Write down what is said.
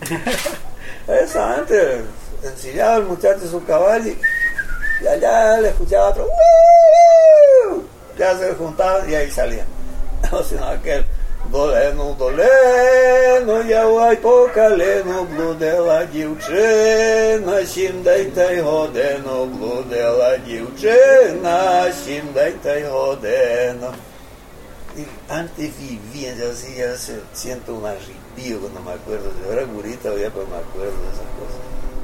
Eso antes enseñaba al muchacho su caballo y allá le escuchaba otro. Ya se juntaban y ahí salían. O sino aquel doleno, я ой по колену блудила дівчина, сімдайте й годину, блудила дівчина, сімдайте й годину. Y antes vivía, yo así, ya siento un arrepío cuando me acuerdo. Yo era gurita, ya, pero me acuerdo de esas cosas.